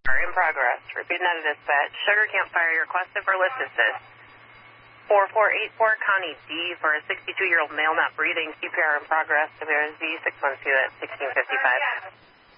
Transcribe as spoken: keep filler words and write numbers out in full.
in progress. Repeat that to dispatch. Sugar Campfire requested for lift assist. four four eight four Connie D for a sixty-two-year-old male not breathing. C P R in progress. W S B six one two at sixteen fifty-five.